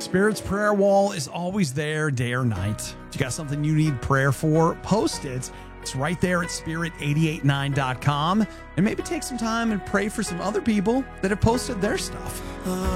Spirit's prayer wall is always there day or night. If you got something you need prayer for, post it. It's right there at spirit889.com. And maybe take some time and pray for some other people that have posted their stuff.